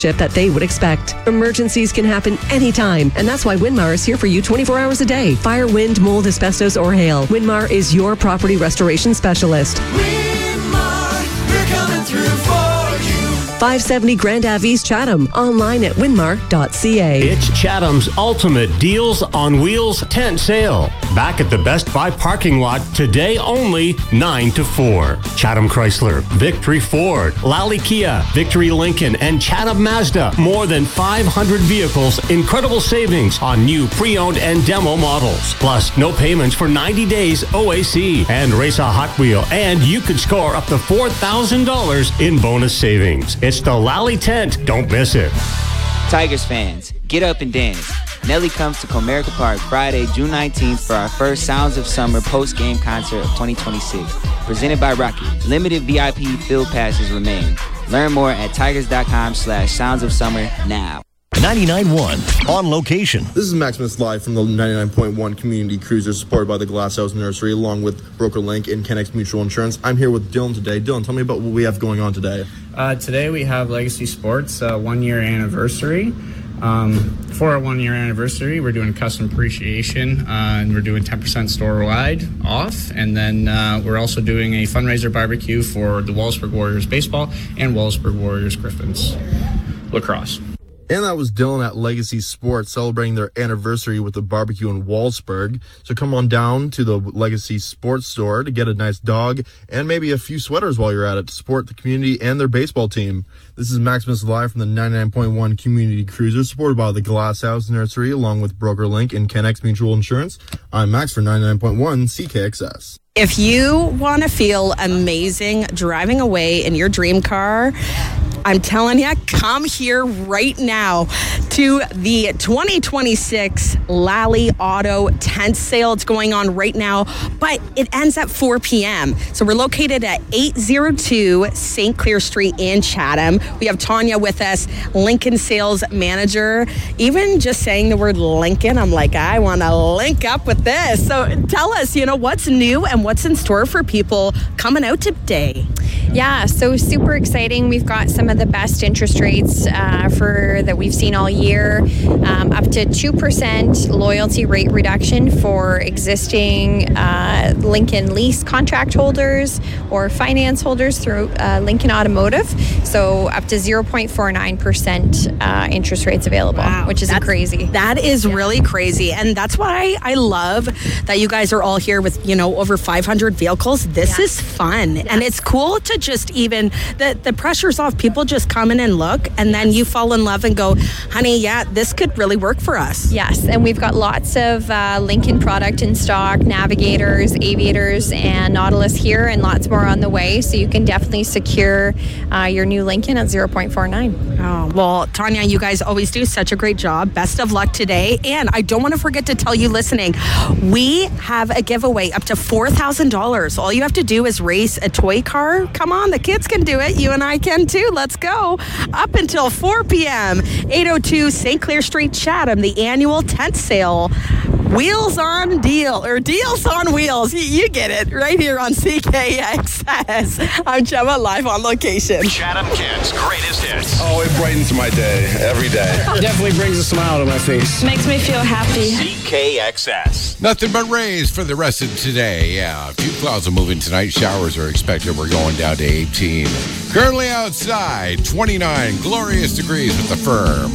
that they would expect. Emergencies can happen anytime, and that's why Winmar is here for you 24 hours a day. Fire, wind, mold, asbestos, or hail. Winmar is your property restoration specialist. Winmar, we're coming through for you. 570 Grand Ave East, Chatham. Online at winmar.ca. It's Chatham's ultimate Deals on Wheels tent sale. Back at the Best Buy parking lot today only 9 to 4. Chatham Chrysler, Victory Ford, Lally Kia, Victory Lincoln, and Chatham Mazda. More than 500 vehicles, incredible savings on new pre-owned and demo models. Plus, no payments for 90 days OAC. And race a Hot Wheel, and you could score up to $4,000 in bonus savings. It's the Lally Tent. Don't miss it. Tigers fans, get up and dance. Nelly comes to Comerica Park Friday, June 19th for our first Sounds of Summer post-game concert of 2026. Presented by Rocket. Limited VIP field passes remain. Learn more at tigers.com/Sounds of Summer now. 99.1 on location. This is Maximus live from the 99.1 Community Cruiser, supported by the Glass House Nursery, along with Broker Link and Kennex Mutual Insurance. I'm here with Dylan today. Dylan, tell me about what we have going on today. Today we have Legacy Sports 1-year anniversary. For our 1-year anniversary, we're doing custom appreciation, and we're doing 10% store-wide off. And then we're also doing a fundraiser barbecue for the Wallaceburg Warriors baseball and Wallaceburg Warriors Griffins lacrosse. And that was Dylan at Legacy Sports celebrating their anniversary with the barbecue in Wallaceburg. So come on down to the Legacy Sports store to get a nice dog and maybe a few sweaters while you're at it to support the community and their baseball team. This is Maximus live from the 99.1 Community Cruiser, supported by the Glass House Nursery, along with Broker Link and Kennex Mutual Insurance. I'm Max for 99.1 CKXS. If you want to feel amazing driving away in your dream car, I'm telling you, come here right now to the 2026 Lally Auto tent sale. It's going on right now, but it ends at 4 p.m. So we're located at 802 St. Clair Street in Chatham. We have Tanya with us, Lincoln sales manager. Even just saying the word Lincoln, I'm like, I want to link up with this. So tell us, what's new and what's in store for people coming out today? Yeah, so super exciting. We've got some of the best interest rates that we've seen all year, up to 2% loyalty rate reduction for existing Lincoln lease contract holders or finance holders through Lincoln Automotive. So up to 0.49% interest rates available, which is crazy. That is really crazy. And that's why I love that you guys are all here with, over 500 vehicles. This is fun. Yes. And it's cool to just even, the pressure's off. People just come in and look, and then you fall in love and go, honey, yeah, this could really work for us. Yes, and we've got lots of Lincoln product in stock, Navigators, Aviators, and Nautilus here, and lots more on the way. So you can definitely secure your new Lincoln at 0.49. Oh, well, Tanya, you guys always do such a great job. Best of luck today. And I don't want to forget to tell you listening, we have a giveaway up to $4,000. All you have to do is race a toy car. Come on, the kids can do it. You and I can too. Let's go. Up until 4 p.m., 802 St. Clair Street, Chatham, the annual tent sale. Wheels on Deal, or Deals on Wheels. You get it, right here on CKXS. I'm Gemma, live on location. Chatham Kids' greatest hits. Oh, it brightens my day every day. Definitely brings a smile to my face. Makes me feel happy. CKXS. Nothing but rays for the rest of today. Yeah, a few clouds are moving tonight. Showers are expected. We're going down to 18. Currently outside, 29 glorious degrees with the firm.